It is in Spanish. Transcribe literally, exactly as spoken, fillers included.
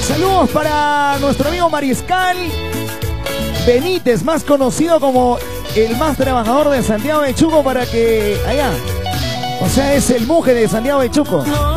Saludos para nuestro amigo Mariscal Benítez, más conocido como el más trabajador de Santiago de Chuco, para que allá, o sea, es el muje de Santiago de Chuco.